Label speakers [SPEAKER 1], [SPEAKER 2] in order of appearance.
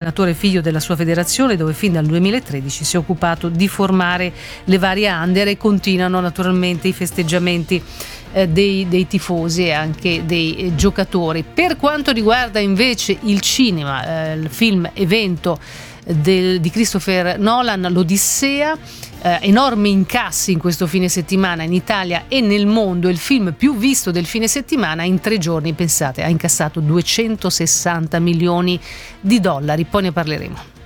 [SPEAKER 1] allenatore figlio della sua federazione, dove fin dal 2013 si è occupato di formare le varie under, e continuano naturalmente i festeggiamenti dei tifosi e anche dei giocatori. Per quanto riguarda invece il cinema, il film evento di Christopher Nolan, l'Odissea, enormi incassi in questo fine settimana in Italia e nel mondo. Il film più visto del fine settimana, in 3 giorni, pensate, ha incassato $260 milioni. Poi ne parleremo.